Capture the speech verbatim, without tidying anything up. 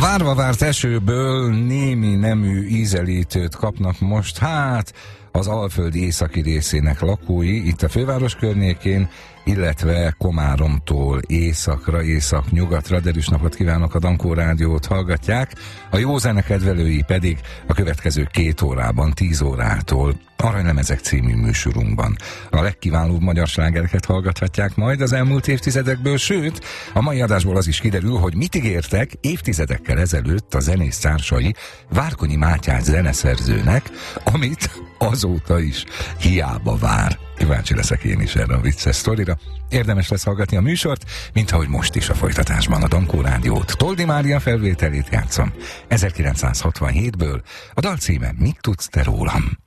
várva várt esőből némi nemű ízelítőt kapnak most, hát az Alföld északi részének lakói itt a főváros környékén, illetve Komáromtól északra, észak-nyugatra. Derűs napot kívánok, a Dankó Rádiót hallgatják, a jó zene kedvelői pedig a következő két órában, tíz órától Aranylemezek című műsorunkban a legkiválóbb magyar slágereket hallgathatják majd az elmúlt évtizedekből, sőt, a mai adásból az is kiderül, hogy mit ígértek évtizedekkel ezelőtt a zenész társai Várkonyi Mátyás zeneszerzőnek, amit azóta is hiába vár. Kíváncsi leszek én is erre a vicces sztorira. Érdemes lesz hallgatni a műsort, mint ahogy most is a folytatásban a Dankó Rádiót. Toldi Mária felvételét játszom ezerkilencszázhatvanhétből. A dal címe Mit tudsz te rólam?